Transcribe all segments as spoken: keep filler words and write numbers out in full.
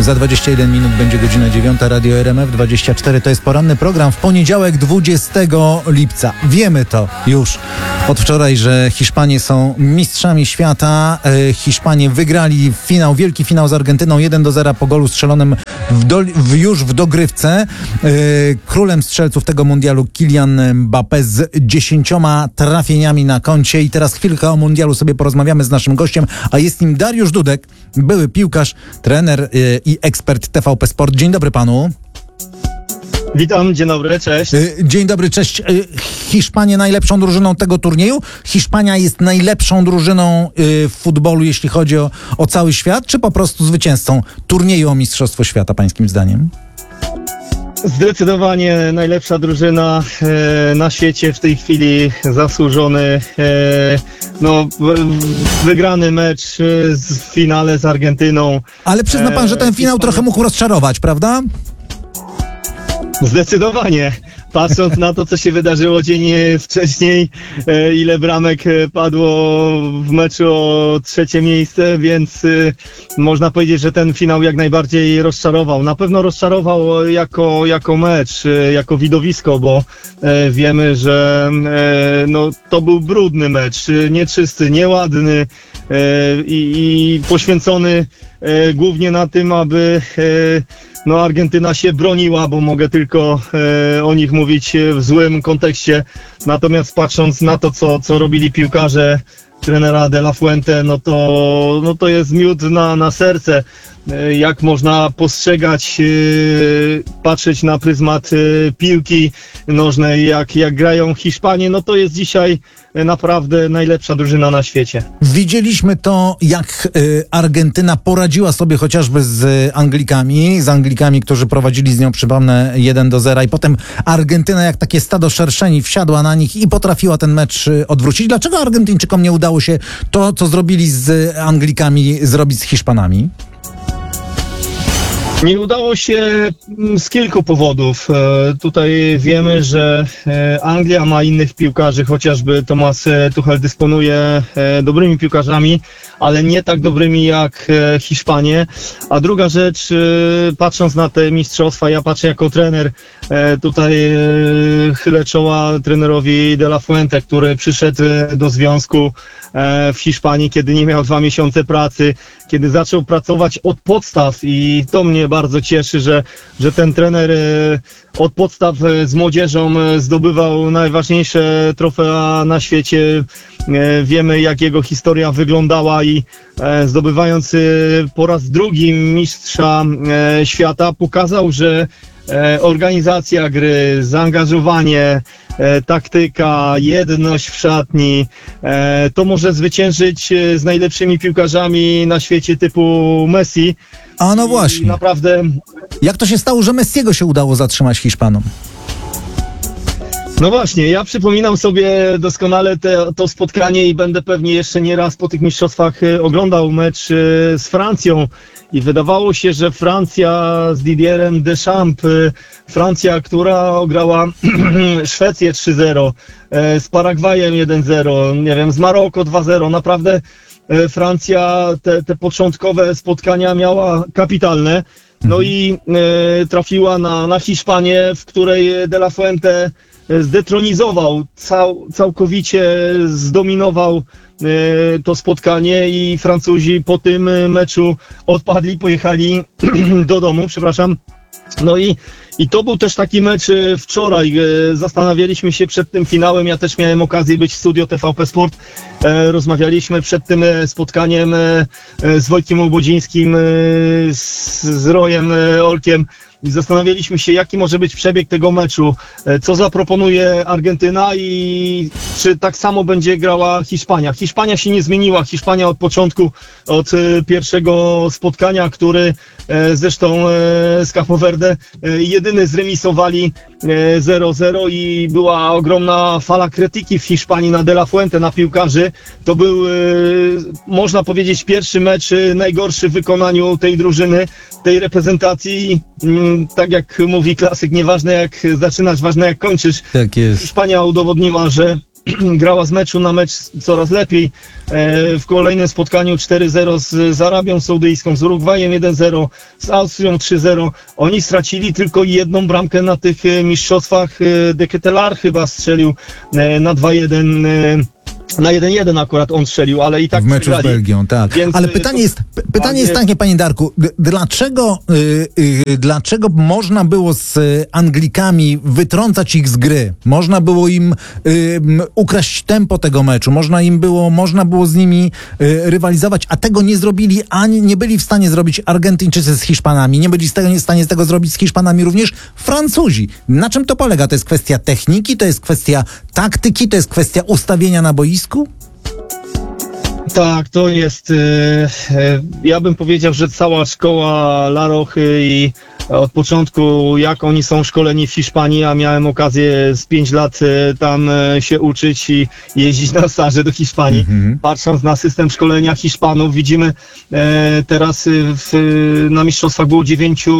Za dwadzieścia jeden minut będzie godzina dziewiąta. Radio R M F dwadzieścia cztery to jest poranny program w poniedziałek dwudziestego lipca. Wiemy to już od wczoraj, że Hiszpanie są mistrzami świata. Hiszpanie wygrali finał, wielki finał z Argentyną jeden do zera po golu strzelonym w do, w, już w dogrywce. Królem strzelców tego mundialu Kylian Mbappé z dziesięcioma trafieniami na koncie. I teraz chwilkę o mundialu sobie porozmawiamy z naszym gościem, a jest nim Dariusz Dudek, były piłkarz, trener i ekspert T V P Sport. Dzień dobry panu. Witam, dzień dobry, cześć. Dzień dobry, cześć. Hiszpanie najlepszą drużyną tego turnieju? Hiszpania jest najlepszą drużyną w futbolu, jeśli chodzi o, o cały świat, czy po prostu zwycięzcą turnieju o Mistrzostwo Świata, pańskim zdaniem? Zdecydowanie najlepsza drużyna e, na świecie w tej chwili, zasłużony, e, no, wygrany mecz w finale z Argentyną. Ale przyzna pan, że ten finał e, trochę mógł rozczarować, prawda? Zdecydowanie. Patrząc na to, co się wydarzyło dzień wcześniej, ile bramek padło w meczu o trzecie miejsce, więc można powiedzieć, że ten finał jak najbardziej rozczarował. Na pewno rozczarował jako, jako mecz, jako widowisko, bo wiemy, że no, to był brudny mecz, nieczysty, nieładny i, i poświęcony głównie na tym, aby no, Argentyna się broniła, bo mogę tylko e, o nich mówić w złym kontekście. Natomiast patrząc na to, co, co robili piłkarze trenera De La Fuente, no to, no to jest miód na, na serce. E, jak można postrzegać, e, patrzeć na pryzmat e, piłki nożnej, jak, jak grają Hiszpanie, no to jest dzisiaj naprawdę najlepsza drużyna na świecie. Widzieliśmy to, jak y, Argentyna poradziła sobie chociażby z Anglikami, z Anglikami, którzy prowadzili z nią, przypomnę, jeden do zera i potem Argentyna jak takie stado szerszeni wsiadła na nich i potrafiła ten mecz y, odwrócić. Dlaczego Argentyńczykom nie udało się to, co zrobili z Anglikami, zrobić z Hiszpanami? Nie udało się z kilku powodów. Tutaj wiemy, że Anglia ma innych piłkarzy, chociażby Thomas Tuchel dysponuje dobrymi piłkarzami, ale nie tak dobrymi jak Hiszpanie. A druga rzecz, patrząc na te mistrzostwa, ja patrzę jako trener, tutaj chylę czoła trenerowi De La Fuente, który przyszedł do związku w Hiszpanii, kiedy nie miał dwa miesiące pracy, kiedy zaczął pracować od podstaw i to mnie bardzo cieszy, że, że ten trener od podstaw z młodzieżą zdobywał najważniejsze trofea na świecie. Wiemy, jak jego historia wyglądała i zdobywając po raz drugi mistrza świata pokazał, że organizacja gry, zaangażowanie, taktyka, jedność w szatni, to może zwyciężyć z najlepszymi piłkarzami na świecie typu Messi. A no właśnie. I naprawdę. Jak to się stało, że Messiego się udało zatrzymać Hiszpanom? No właśnie, ja przypominam sobie doskonale te, to spotkanie i będę pewnie jeszcze nie raz po tych mistrzostwach oglądał mecz z Francją i wydawało się, że Francja z Didierem Deschamps, Francja, która ograła Szwecję trzy zero, z Paragwajem jeden zero, nie wiem, z Maroko dwa zero, naprawdę Francja te, te początkowe spotkania miała kapitalne. No i e, trafiła na, na Hiszpanię, w której De La Fuente zdetronizował, cał, całkowicie zdominował e, to spotkanie i Francuzi po tym meczu odpadli, pojechali do domu, przepraszam. No i, i to był też taki mecz wczoraj. Zastanawialiśmy się przed tym finałem. Ja też miałem okazję być w studio T V P Sport. Rozmawialiśmy przed tym spotkaniem z Wojtkiem Obodzińskim, z, z Rojem Olkiem. I zastanawialiśmy się, jaki może być przebieg tego meczu, co zaproponuje Argentyna i czy tak samo będzie grała Hiszpania. Hiszpania się nie zmieniła. Hiszpania od początku, od pierwszego spotkania, który zresztą z Capo Verde jedyny zremisowali zero zero i była ogromna fala krytyki w Hiszpanii na De La Fuente, na piłkarzy. To był, można powiedzieć, pierwszy mecz najgorszy w wykonaniu tej drużyny, tej reprezentacji. Tak jak mówi klasyk, nieważne jak zaczynasz, ważne jak kończysz. Tak jest. Hiszpania udowodniła, że grała z meczu na mecz coraz lepiej. W kolejnym spotkaniu cztery zero z, z Arabią Saudyjską, z Urugwajem jeden zero, z Austrią trzy zero. Oni stracili tylko jedną bramkę na tych mistrzostwach. De Ketelaere chyba strzelił na dwa jeden. Na jeden jeden akurat on strzelił, ale i tak w meczu przegrali. z Belgią, tak. Więc ale pytanie jest, p- pytanie jest takie, panie Darku, d- dlaczego, y, y, dlaczego można było z y, Anglikami wytrącać ich z gry? Można było im y, m, ukraść tempo tego meczu, można im było, można było z nimi y, rywalizować, a tego nie zrobili, ani nie byli w stanie zrobić Argentyńczycy z Hiszpanami, nie byli z tego, nie w stanie z tego zrobić z Hiszpanami również Francuzi. Na czym to polega? To jest kwestia techniki, to jest kwestia taktyki, to jest kwestia ustawienia na boisku? Tak, to jest, e, e, ja bym powiedział, że cała szkoła La Rochy i od początku, jak oni są szkoleni w Hiszpanii, a miałem okazję z pięć lat e, tam e, się uczyć i jeździć na staże do Hiszpanii. Mhm. Patrząc na system szkolenia Hiszpanów, widzimy e, teraz w, na mistrzostwach było dziewięciu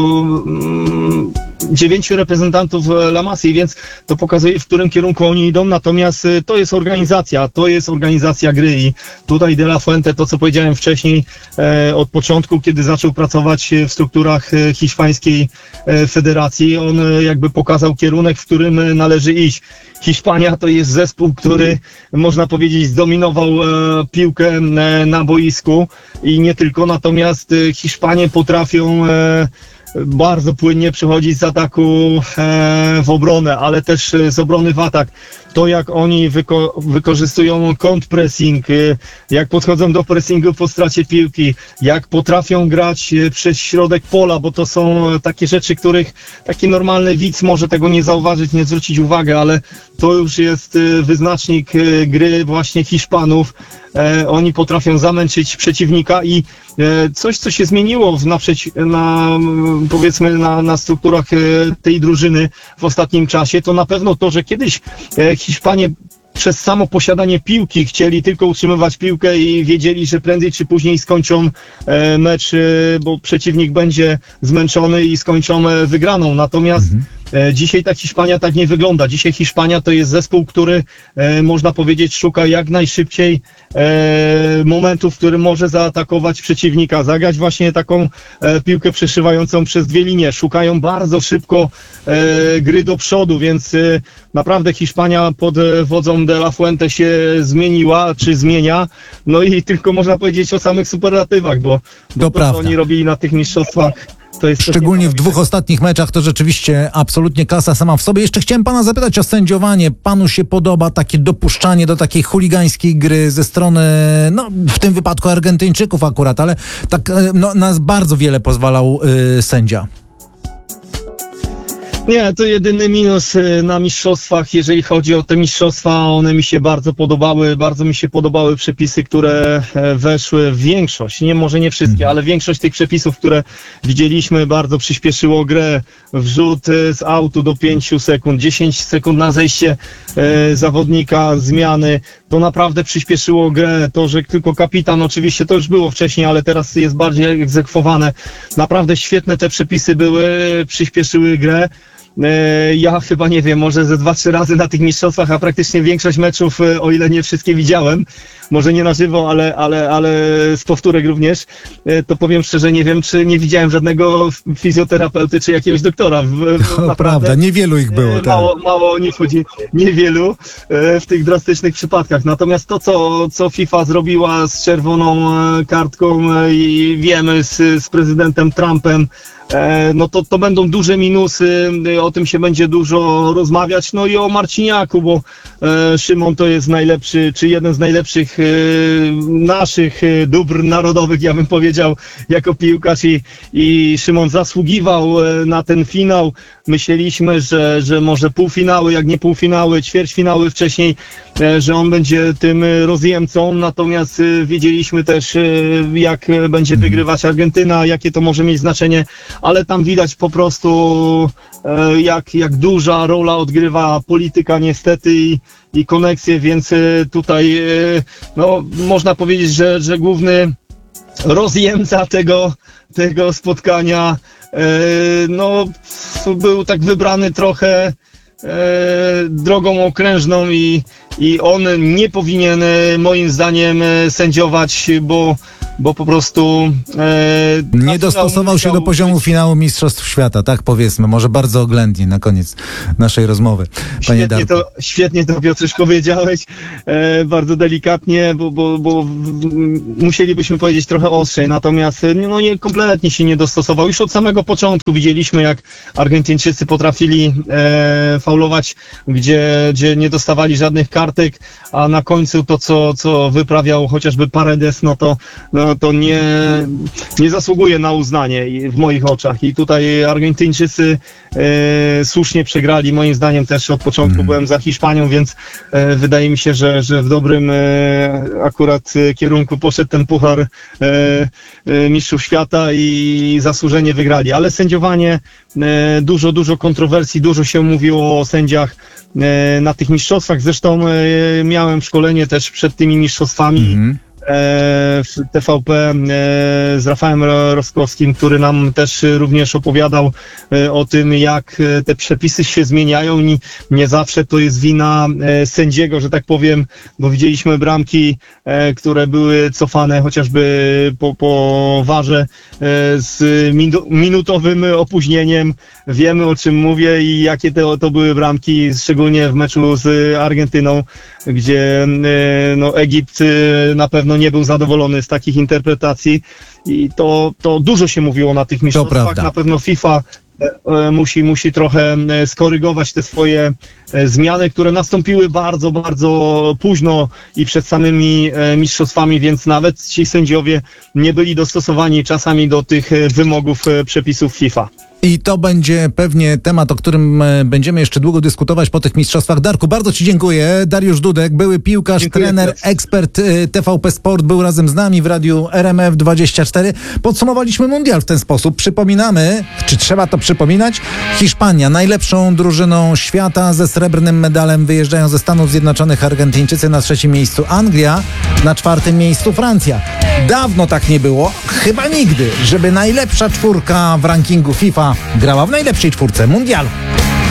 mm, dziewięciu reprezentantów La Masy, więc to pokazuje, w którym kierunku oni idą, natomiast to jest organizacja, to jest organizacja gry i tutaj De La Fuente, to co powiedziałem wcześniej, e, od początku, kiedy zaczął pracować w strukturach e, hiszpańskiej e, federacji, on e, jakby pokazał kierunek, w którym należy iść. Hiszpania to jest zespół, który można powiedzieć zdominował e, piłkę e, na boisku i nie tylko, natomiast e, Hiszpanie potrafią e, bardzo płynnie przechodzić z ataku e, w obronę, ale też z obrony w atak. To jak oni wyko- wykorzystują kontrpressing, e, jak podchodzą do pressingu po stracie piłki, jak potrafią grać e, przez środek pola, bo to są takie rzeczy, których taki normalny widz może tego nie zauważyć, nie zwrócić uwagi, ale to już jest e, wyznacznik e, gry właśnie Hiszpanów. E, oni potrafią zamęczyć przeciwnika i e, coś, co się zmieniło w, na, przeci- na powiedzmy na, na strukturach e, tej drużyny w ostatnim czasie, to na pewno to, że kiedyś e, Hiszpanie przez samo posiadanie piłki chcieli tylko utrzymywać piłkę i wiedzieli, że prędzej czy później skończą e, mecz, e, bo przeciwnik będzie zmęczony i skończą e, wygraną. Natomiast mhm. e, dzisiaj ta Hiszpania tak nie wygląda. Dzisiaj Hiszpania to jest zespół, który e, można powiedzieć szuka jak najszybciej e, momentu, w którym może zaatakować przeciwnika, zagrać właśnie taką e, piłkę przeszywającą przez dwie linie. Szukają bardzo szybko e, gry do przodu, więc e, naprawdę Hiszpania pod wodzą De La Fuente się zmieniła, czy zmienia. No i tylko można powiedzieć o samych superlatywach, bo, bo to, co oni robili na tych mistrzostwach, to jest szczególnie w dwóch ostatnich meczach to rzeczywiście absolutnie klasa sama w sobie. Jeszcze chciałem pana zapytać o sędziowanie. Panu się podoba takie dopuszczanie do takiej chuligańskiej gry ze strony, no w tym wypadku Argentyńczyków akurat, ale tak no, nas bardzo wiele pozwalał yy, sędzia. Nie, to jedyny minus na mistrzostwach, jeżeli chodzi o te mistrzostwa, one mi się bardzo podobały, bardzo mi się podobały przepisy, które weszły w większość, nie może nie wszystkie, ale większość tych przepisów, które widzieliśmy, bardzo przyspieszyło grę, wrzut z autu do pięciu sekund, dziesięć sekund na zejście e, zawodnika, zmiany, to naprawdę przyspieszyło grę, to, że tylko kapitan, oczywiście to już było wcześniej, ale teraz jest bardziej egzekwowane, naprawdę świetne te przepisy były, przyspieszyły grę. Ja chyba nie wiem, może ze dwa, trzy razy na tych mistrzostwach, a praktycznie większość meczów, o ile nie wszystkie widziałem, może nie na żywo, ale, ale, ale z powtórek również, to powiem szczerze, nie wiem, czy nie widziałem żadnego fizjoterapeuty, czy jakiegoś doktora. To prawda, niewielu ich było. Mało, tak. mało o nich chodzi, niewielu w tych drastycznych przypadkach. Natomiast to, co, co FIFA zrobiła z czerwoną kartką i wiemy z, z prezydentem Trumpem, no to, to będą duże minusy, o tym się będzie dużo rozmawiać, no i o Marciniaku, bo e, Szymon to jest najlepszy, czy jeden z najlepszych e, naszych e, dóbr narodowych, ja bym powiedział, jako piłkarz i, i Szymon zasługiwał e, na ten finał. Myśleliśmy, że, że może półfinały, jak nie półfinały, ćwierćfinały wcześniej, e, że on będzie tym rozjemcą, natomiast e, wiedzieliśmy też, e, jak będzie wygrywać Argentyna, jakie to może mieć znaczenie, ale tam widać po prostu e, jak, jak duża rola odgrywa polityka niestety i, i koneksje, więc e, tutaj e, no, można powiedzieć, że, że główny rozjemca tego, tego spotkania e, no, był tak wybrany trochę e, drogą okrężną i, i on nie powinien e, moim zdaniem e, sędziować, bo, bo po prostu e, Nie dostosował się do poziomu finału Mistrzostw Świata, tak powiedzmy, może bardzo oględnie na koniec naszej rozmowy. Panie Świetnie Darku. to, świetnie to, Piotrzysz, powiedziałeś, e, bardzo delikatnie, bo, bo, bo w- musielibyśmy powiedzieć trochę ostrzej, natomiast e, no nie, kompletnie się nie dostosował. Już od samego początku widzieliśmy, jak Argentyńczycy potrafili e, faulować, gdzie, gdzie nie dostawali żadnych kartek, a na końcu to, co, co wyprawiał chociażby Paredes, no to, no to nie, nie zasługuje na uznanie i- w moich oczach. I tutaj Argentyńczycy e, słusznie przegrali, moim zdaniem też od początku byłem za Hiszpanią, więc e, wydaje mi się, że, że w dobrym e, akurat e, kierunku poszedł ten puchar e, e, mistrzów świata i zasłużenie wygrali. Ale sędziowanie, e, dużo, dużo kontrowersji, dużo się mówiło o sędziach e, na tych mistrzostwach. Zresztą e, miałem szkolenie też przed tymi mistrzostwami. Mhm. w T V P e, z Rafałem Ro- Rostkowskim, który nam też również opowiadał e, o tym, jak e, te przepisy się zmieniają i nie zawsze to jest wina e, sędziego, że tak powiem, bo widzieliśmy bramki, e, które były cofane chociażby po, po warze e, z minu- minutowym opóźnieniem. Wiemy, o czym mówię i jakie to, to były bramki, szczególnie w meczu z Argentyną, gdzie e, no, Egipt e, na pewno nie był zadowolony z takich interpretacji i to, to dużo się mówiło na tych mistrzostwach. prawda. Na pewno FIFA e, e, musi, musi trochę e, skorygować te swoje e, zmiany, które nastąpiły bardzo, bardzo późno i przed samymi e, mistrzostwami, więc nawet ci sędziowie nie byli dostosowani czasami do tych e, wymogów e, przepisów FIFA. I to będzie pewnie temat, o którym e, będziemy jeszcze długo dyskutować po tych mistrzostwach. Darku, bardzo Ci dziękuję. Dariusz Dudek, były piłkarz, Dziękuję, trener, Piotr. ekspert e, T V P Sport, był razem z nami w radiu R M F dwadzieścia cztery. Podsumowaliśmy mundial w ten sposób. Przypominamy, czy trzeba to przypominać? Hiszpania, najlepszą drużyną świata, ze srebrnym medalem wyjeżdżają ze Stanów Zjednoczonych Argentyńczycy, na trzecim miejscu Anglia, na czwartym miejscu Francja. Dawno tak nie było, chyba nigdy, żeby najlepsza czwórka w rankingu FIFA grała w najlepszej czwórce mundialu.